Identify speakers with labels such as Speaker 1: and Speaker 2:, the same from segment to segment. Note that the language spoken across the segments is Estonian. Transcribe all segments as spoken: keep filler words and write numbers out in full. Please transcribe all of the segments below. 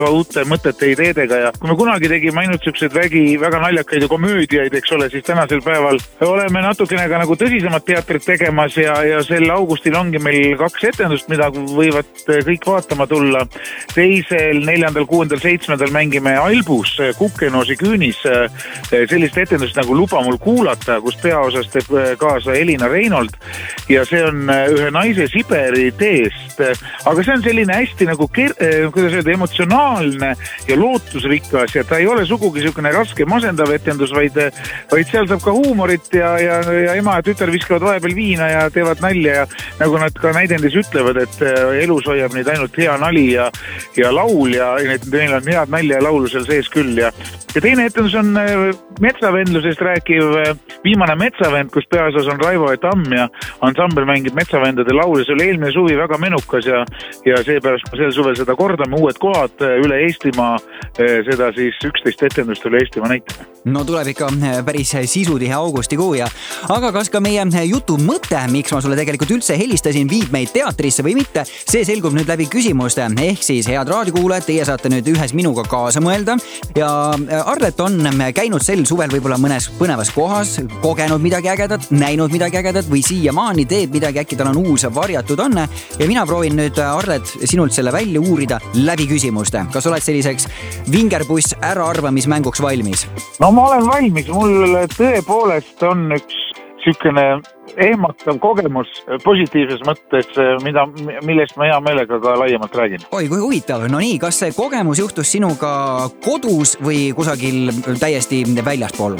Speaker 1: uute mõtete ideedega ja kui me kunagi tegime ainult siukseid vägi, väga naljakaid ja komöödiaid, eks ole, siis tänasel päeval oleme natukene ka nagu tõsisemad teatrit tegemas ja, ja sel augustil ongi meil kaks etendust, mida võivad kõik vaatama tulla. Teisel, neljandal, kuuendal, seitsmendal mängime Albus Kukenoosi küünis sellist etendust nagu Luba mul kuulata, kus peaosas teeb kaasa Elina Reinold ja see on ühe naise Siberi teest, aga see on selline hästi nagu ker- kuidas öelda, emotsionaalne ja lootusrikas ja ta ei ole sugugi niisugune raske masendav etendus, vaid, vaid seal saab ka huumorit ja, ja, ja ema ja tütar viskavad vahepeal viina ja teevad nalja ja nagu nad ka näidendis ütlevad, et elus hoiab neid ainult hea nali ja, ja laul ja neil on head nalja ja laulu seal sees küll ja, ja teine etendus on metsavendlusest rääkiv Viimane metsavend, kus peaosas on Raivo Tamm ja ansambel mängib metsavendade laulu. See oli eelmine suvi väga menukas ja, ja seepärast ma sel suvel seda kordame, uued kohad üle Eestimaa, seda siis üksteist etendust üle Eestimaa näitame.
Speaker 2: No tuleb ikka päris sisutihe augustikuu ja aga kas ka meie jutu mõte, miks ma sulle tegelikult üldse helistasin, viib meid teatrisse või mitte, see selgub nüüd läbi küsimuste. Ehk siis head raadiokuulajad, teie saate nüüd ühes minuga kaasa mõelda ja Arlet on käinud sel suvel võib-olla mõnes põnevas kohas, kogenud midagi ägedat, näinud midagi ägedat või siiamaani teeb midagi, äkki tal on uus varjatud anne ja mina proovin nüüd Arlet sinult selle välja uurida läbi küsimuste. Kas oled selliseks vingerbuss äraarvamismänguks valmis?
Speaker 1: No ma olen valmis, mul tõepoolest on üks sükene ehmatav kogemus positiivses mõttes, mida, millest ma hea meelega ka laiemalt räägin.
Speaker 2: Oi, kui huvitav. No nii, kas see kogemus juhtus sinuga kodus või kusagil täiesti väljaspool?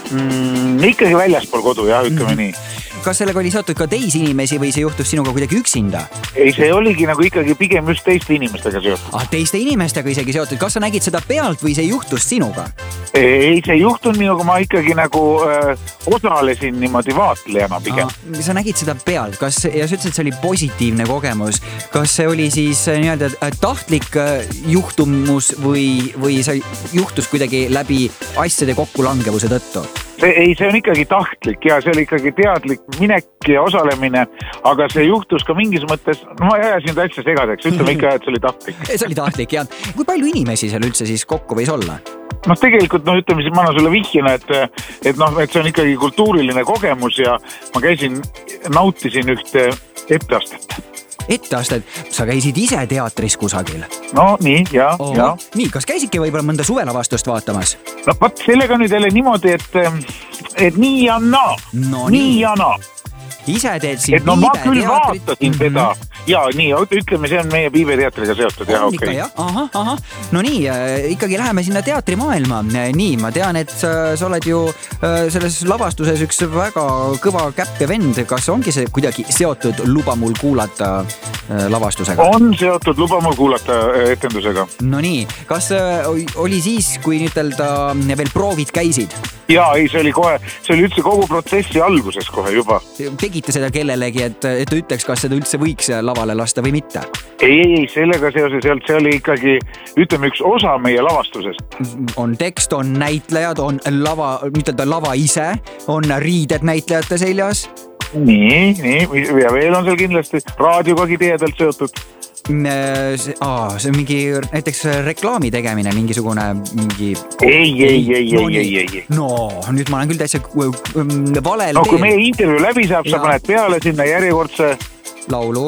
Speaker 1: Mm, ikkagi väljaspool kodu, jah, ütleme mm. nii.
Speaker 2: Kas sellega oli seotud ka teisi inimesi või see juhtus sinuga kuidagi üksinda?
Speaker 1: Ei, see oligi nagu ikkagi pigem just teiste inimestega seotud.
Speaker 2: Ah, teiste inimestega isegi seotud. Kas sa nägid seda pealt või see juhtus sinuga?
Speaker 1: Ei, see juhtun minuga, ma ikkagi nagu äh, osalesin niimoodi vaatlejana pigem.
Speaker 2: Ah, sa nägid seda pealt, kas, ja sa ütlesid, et see oli positiivne kogemus. Kas see oli siis nii-öelda tahtlik juhtumus või, või see juhtus kuidagi läbi asjade kokkulangevuse tõttu?
Speaker 1: See, ei, see on ikkagi tahtlik ja see oli ikkagi teadlik minek ja osalemine, aga see juhtus ka mingis mõttes, no ma ajasin ta üldse segadeks, ütleme ikka, et see oli tahtlik.
Speaker 2: See oli tahtlik, jah. Kui palju inimesi seal üldse siis kokku võis olla?
Speaker 1: No tegelikult, no ütleme siis, ma annan sulle vihjena, et, et noh, et see on ikkagi kultuuriline kogemus ja ma käisin, nautisin ühte etteastet.
Speaker 2: Etteastet? Sa käisid ise teatris kusagil?
Speaker 1: No nii, jah,
Speaker 2: oh,
Speaker 1: jah.
Speaker 2: Nii, kas käisidki võib-olla mõnda suvelavastust vaatamas?
Speaker 1: No vaat sellega nüüd jälle niimoodi, et, et nii ja naa,
Speaker 2: no,
Speaker 1: nii, nii ja naa.
Speaker 2: Ise teed siin
Speaker 1: et no ma küll
Speaker 2: teatrit...
Speaker 1: vaatasin mm-hmm. seda. Ja nii, ütleme, see on meie Piive teatriga seotud.
Speaker 2: Ja, on ikka, okay. jah. Aha, aha. No nii, ikkagi läheme sinna teatrimaailma. Nii, ma tean, et sa, sa oled ju selles lavastuses üks väga kõva käpp ja vend. Kas ongi see kuidagi seotud Luba mul kuulata lavastusega?
Speaker 1: On seotud Luba mul kuulata etendusega.
Speaker 2: No nii, kas oli siis, kui ütelda veel proovid käisid?
Speaker 1: Jaa, ei, see oli kohe, see oli üldse kogu protsessi alguses kohe juba.
Speaker 2: Tegite seda kellelegi, et, et ütleks, kas seda üldse võiks lavale lasta või mitte?
Speaker 1: Ei, ei, ei, sellega seoses sealt, see oli ikkagi, ütleme, üks osa meie lavastusest.
Speaker 2: On tekst, on näitlejad, on lava, ütelda lava ise, on riided näitlejate seljas.
Speaker 1: Nii, nii, ja veel on seal kindlasti raadiogagi teedelt seotud.
Speaker 2: See, aa, see on mingi näiteks reklaami tegemine, mingisugune mingi...
Speaker 1: Ei, ei, ei,
Speaker 2: no,
Speaker 1: ei, ei, ei, ei.
Speaker 2: No, nüüd ma olen küll täitsa valel
Speaker 1: no, kui meie intervjuu läbi saab, ja. Sa paned peale sinna järjekordse...
Speaker 2: Laulu.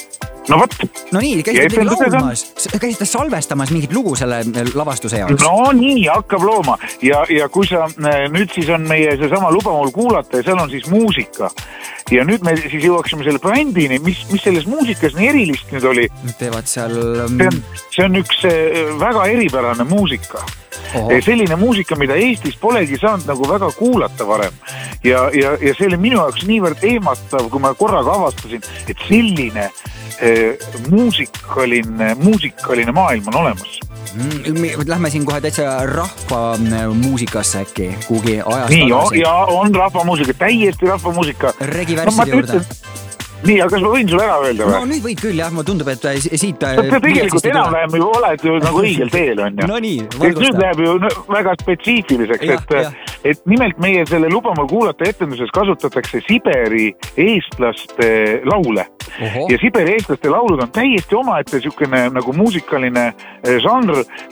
Speaker 1: No võt.
Speaker 2: No nii, käisite laulmas, käisite salvestamas mingit lugu selle lavastuse jaoks?
Speaker 1: No nii, hakkab looma. Ja, ja kui sa, nüüd siis on meie see sama Luba mul kuulata ja seal on siis muusika. Ja nüüd me siis jõuaksime selle brändini, mis, mis selles muusikas nii erilist nüüd oli.
Speaker 2: Teevad seal...
Speaker 1: See on, see on üks väga eripärane muusika. Oho. Selline muusika, mida Eestis polegi saanud nagu väga kuulata varem. Ja, ja, ja see oli minu jaoks niivõrd ehmatav, kui ma korraga avastasin, et selline eh, muusikaline, muusikaline maailm on olemas.
Speaker 2: Mm, lähme siin kohe täitsa rahva muusikasse äkki, kuhugi ajast
Speaker 1: nii, tagasi. Ja on rahvamuusika, täiesti rahvamuusika.
Speaker 2: Regi verside no, juurde.
Speaker 1: Nii, aga kas ma võin sulle ära öelda või?
Speaker 2: No nüüd võid küll, jah, ma tundub, et siit...
Speaker 1: No, tegelikult enam läheb ju oled ju nagu õigel teel, on ju.
Speaker 2: No nii, valgusta.
Speaker 1: Nüüd läheb ju väga spetsiifiliseks,
Speaker 2: ja,
Speaker 1: et
Speaker 2: ja.
Speaker 1: et nimelt meie selle Lubamal kuulata etenduses kasutatakse Siberi eestlaste laule. Oho. Ja Siberi eestlaste laulud on täiesti omaette sükene nagu muusikaline žanr,